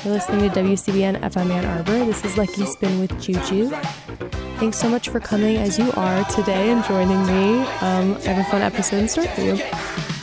for listening to WCBN FM Ann Arbor. This is Lucky Spin with Juju. Thanks so much for coming as you are today and joining me. I have a fun episode in store for you.